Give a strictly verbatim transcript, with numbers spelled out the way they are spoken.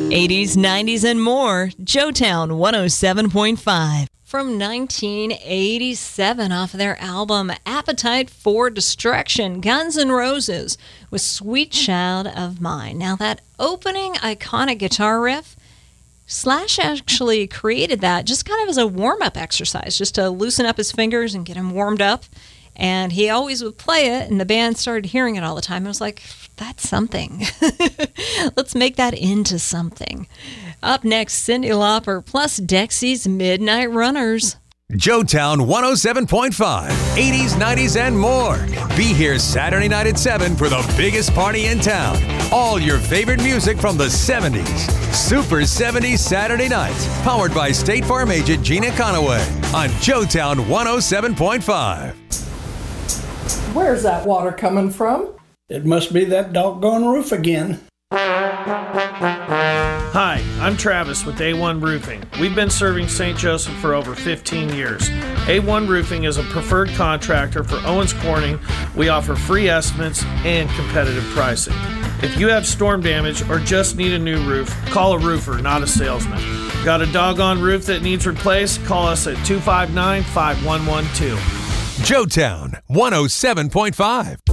eighties, nineties, and more. Joetown one oh seven point five. From nineteen eighty-seven, off their album Appetite for Destruction, Guns N' Roses with Sweet Child of Mine. Now, that opening iconic guitar riff, Slash actually created that just kind of as a warm-up exercise, just to loosen up his fingers and get him warmed up. And he always would play it, and the band started hearing it all the time. I was like, that's something. Let's make that into something. Up next, Cyndi Lauper plus Dexy's Midnight Runners. Joetown one oh seven point five, eighties, nineties, and more. Be here Saturday night at seven for the biggest party in town. All your favorite music from the seventies. Super seventies Saturday nights. Powered by State Farm agent Gina Conaway on Joetown one oh seven point five. Where's that water coming from? It must be that doggone roof again. Hi, I'm Travis with A one Roofing. We've been serving Saint Joseph for over fifteen years. A one Roofing is a preferred contractor for Owens Corning. We offer free estimates and competitive pricing. If you have storm damage or just need a new roof, call a roofer, not a salesman. Got a doggone roof that needs replaced? Call us at two five nine, five one one two. Joetown one oh seven point five.